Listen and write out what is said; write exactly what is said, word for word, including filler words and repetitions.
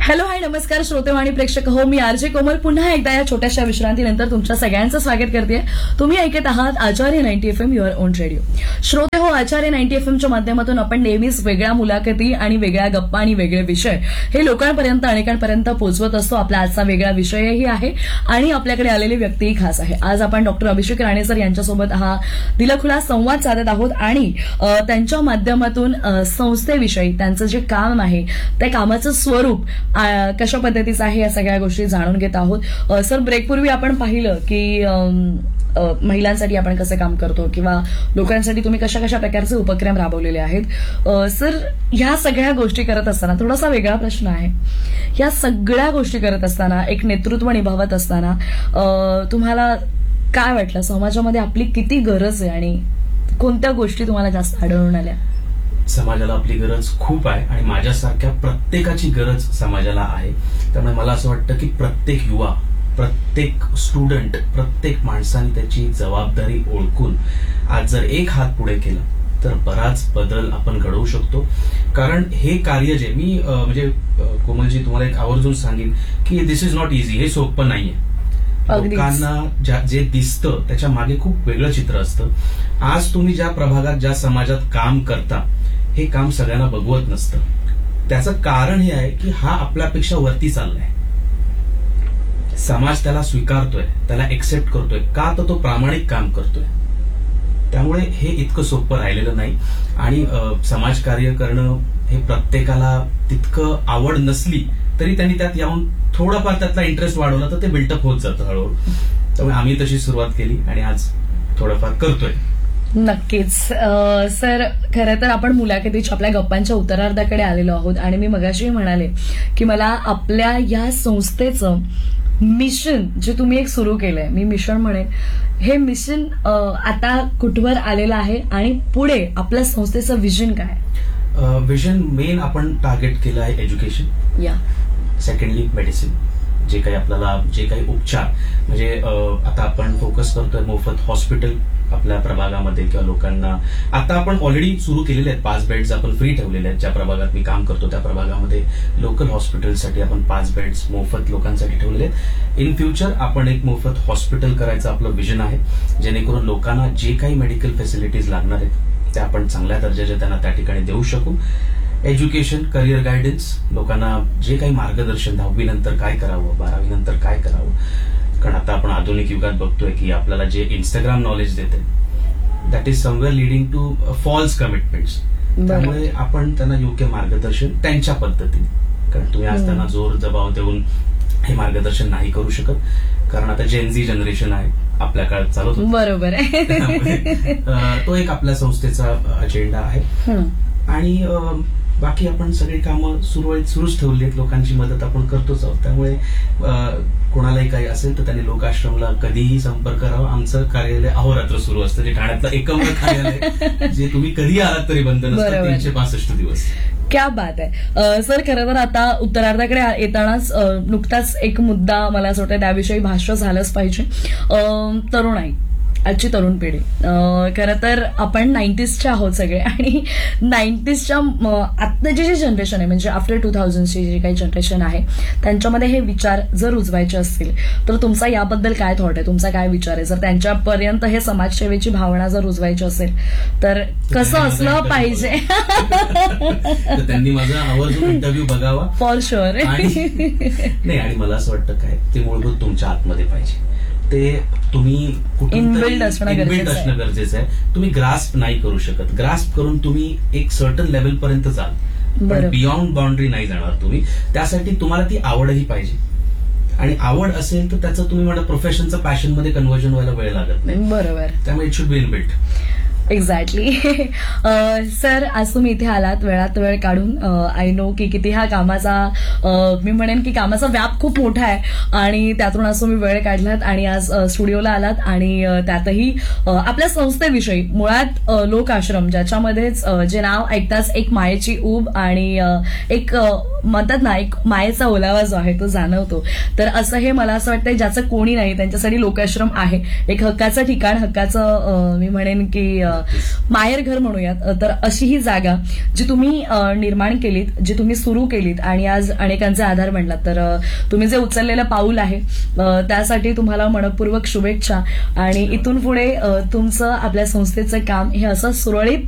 Hello hi नमस्कार श्रोते आणि प्रेक्षक हो मी आरजे कोमल पुन्हा एकदा या छोट्याशा विश्रांतीनंतर तुमच्या सगळ्यांचं स्वागत करते. तुम्ही ऐकत आहात आचार्य ninety F am your on radio. श्रोते हो आचार्य नाईन्टी एफ एमच्या माध्यमातून आपण नेहमीच वेगळ्या मुलाखती आणि वेगळ्या गप्पा आणि वेगळे विषय हे लोकांपर्यंत अनेकांपर्यंत पोहोचवत असतो. आपला आजचा वेगळा विषयही आहे आणि आपल्याकडे आलेली व्यक्तीही खास आहे. आज आपण डॉक्टर अभिषेक राणे सर यांच्यासोबत हा दिलखुलास संवाद साधत आहोत आणि त्यांच्या माध्यमातून संस्थेविषयी त्यांचं जे काम आहे त्या कामाचं स्वरूप कशा पद्धतीचं आहे या सगळ्या गोष्टी जाणून घेत आहोत. सर ब्रेकपूर्वी आपण पाहिलं की महिलांसाठी आपण कसं काम करतो किंवा लोकांसाठी तुम्ही कशा कशा प्रकारचे उपक्रम राबवलेले आहेत. सर ह्या सगळ्या गोष्टी करत असताना थोडासा वेगळा प्रश्न आहे. ह्या सगळ्या गोष्टी करत असताना एक नेतृत्व निभावत असताना तुम्हाला काय वाटलं समाजामध्ये आपली किती गरज आहे आणि कोणत्या गोष्टी तुम्हाला जास्त आढळून आल्या? समाजाला आपली गरज खूप आहे आणि माझ्यासारख्या प्रत्येकाची गरज समाजाला आहे. त्यामुळे मला असं वाटतं की प्रत्येक युवा, प्रत्येक स्टुडंट, प्रत्येक माणसाने त्याची जबाबदारी ओळखून आज जर एक हात पुढे केला तर बराच बदल आपण घडवू शकतो. कारण हे कार्य जे मी म्हणजे कोमलजी तुम्हाला एक आवर्जून सांगेन की दिस इज नॉट इझी. हे सोपं नाहीये. लोकांना जे दिसतं त्याच्या मागे खूप वेगळं चित्र असतं. आज तुम्ही ज्या प्रभागात ज्या समाजात काम करता हे काम सगळ्यांना बघवत नसतं. त्याचं कारण हे आहे की हा आपल्यापेक्षा वरती चाललाय. समाज त्याला स्वीकारतोय, त्याला एक्सेप्ट करतोय का तर तो प्रामाणिक काम करतोय. त्यामुळे हे इतकं सोपं राहिलेलं नाही आणि समाजकार्य करणं हे प्रत्येकाला तितकं आवड नसली तरी त्यांनी त्यात येऊन थोडाफार त्यातला इंटरेस्ट वाढवला तर ते बिल्टअप होत जातं हळूहळू. त्यामुळे आम्ही तशी सुरुवात केली आणि आज थोडंफार करतोय. नक्कीच सर. खरं तर आपण मुलाखतीच्या आपल्या गप्पांच्या उत्तरार्धाकडे आलेलो आहोत आणि मी मगाशी म्हणाले की मला आपल्या या संस्थेचं मिशन जे तुम्ही एक सुरू केलंय, मी मिशन म्हणेन, हे मिशन आता कुठवर आलेलं आहे आणि पुढे आपल्या संस्थेचं विजन काय? विजन मेन आपण टार्गेट केलं आहे एज्युकेशन, या सेकंडली मेडिसिन. जे काही आपल्याला जे काही उपचार म्हणजे आता आपण फोकस करतोय मोफत हॉस्पिटल आपल्या प्रभागामध्ये किंवा लोकांना. आता आपण ऑलरेडी सुरू केलेले आहेत. पाच बेड्स आपण फ्री ठेवलेले आहेत. ज्या प्रभागात मी काम करतो त्या प्रभागामध्ये लोकल हॉस्पिटलसाठी आपण पाच बेड्स मोफत लोकांसाठी ठेवलेले आहेत. इन फ्युचर आपण एक मोफत हॉस्पिटल करायचं आपलं विजन आहे, जेणेकरून लोकांना जे काही मेडिकल फॅसिलिटीज लागणार आहेत त्या आपण चांगल्या दर्जाच्या त्यांना त्या ठिकाणी देऊ शकू. एज्युकेशन, करिअर गायडन्स, लोकांना जे काही मार्गदर्शन, दहावी नंतर काय करावं, बारावी नंतर काय करावं. कारण आता आपण आधुनिक युगात बघतोय की आपल्याला जे इंस्टाग्राम नॉलेज देते that is somewhere leading to false commitments. त्यामुळे आपण त्यांना योग्य मार्गदर्शन त्यांच्या पद्धतीने, कारण तुम्ही आज त्यांना जोर जबाव देऊन हे मार्गदर्शन नाही करू शकत. कारण आता जेनझी जनरेशन आहे, आपल्या काळात चालत होतं. बरोबर आहे. तो एक आपल्या संस्थेचा अजेंडा आहे आणि बाकी आपण सगळी कामं सुरळीत सुरूच ठेवली आहेत. लोकांची मदत आपण करतोच आहोत. त्यामुळे कोणालाही काही असेल तर त्यांनी लोकाश्रमला कधीही संपर्क करावा. आमचं कार्यालय अहोरात्र सुरू असतं, जे ठाण्यातलं एकमेव कार्यालय जे तुम्ही कधी आलात तरी बंद नसतं तीनशे पासष्ट दिवस. क्या बात आहे सर. खरं तर आता उत्तरार्धाकडे येतानाच नुकताच एक मुद्दा मला असं वाटतं त्याविषयी भाष्य झालंच पाहिजे. तरुणाई, आजची तरुण पिढी. खरं तर आपण नाईन्टीजच्या आहोत सगळे आणि नाईन्टीजच्या आत्ताची जी जनरेशन आहे म्हणजे आफ्टर टू थाउजंडची जी काही जनरेशन आहे त्यांच्यामध्ये हे विचार जर रुजवायचे असतील तर तुमचा याबद्दल काय थॉट आहे, तुमचा काय विचार आहे? जर त्यांच्यापर्यंत हे समाजसेवेची भावना जर रुजवायची असेल तर कसं असलं पाहिजे? त्यांनी माझा आवर्जून इंटरव्ह्यू बघावा फॉर शुअर. नाही आणि मला असं वाटतं काय ते मूलभूत तुमच्या आतमध्ये पाहिजे. ते तुम्ही इनबिल्ड असणं गरजेचं आहे. तुम्ही ग्रास्प नाही करू शकत. ग्रास्प करून तुम्ही एक सर्टन लेवल पर्यंत जाल, पण बियॉन्ड बाउंड्री नाही जाणार तुम्ही. त्यासाठी तुम्हाला ती आवडही पाहिजे आणि आवड असेल तर त्याचं तुम्ही म्हणा प्रोफेशनचं पॅशन मध्ये कन्व्हर्जन व्हायला वेळ लागत नाही. बरोबर. त्यामुळे it should be inbuilt. Exactly. Sir आज तुम्ही इथे आलात वेळात वेळ काढून. आय नो की किती हा कामाचा मी म्हणेन की कामाचा व्याप खूप मोठा आहे आणि त्यातून आज तुम्ही वेळ काढलात आणि आज स्टुडिओला आलात आणि त्यातही आपल्या संस्थेविषयी मुळात लोक आश्रम ज्याच्यामध्येच जे नाव ऐकताच एक मायेची ऊब आणि एक म्हणतात ना एक मायेचा ओलावा जो आहे तो जाणवतो. तर असं हे मला असं वाटतं ज्याचं कोणी नाही त्यांच्यासाठी लोकाश्रम आहे. एक हक्काचं ठिकाण, हक्काचं मी म्हणेन की माहेर घर म्हणूयात, तर अशी ही जागा जी तुम्ही निर्माण केलीत, जी तुम्ही सुरू केलीत आणि आज अनेकांचे आधार बनलात. तर तुम्ही जे उचललेलं पाऊल आहे त्यासाठी तुम्हाला मनपूर्वक शुभेच्छा आणि इथून पुढे तुमचं आपल्या संस्थेचं काम हे असं सुरळीत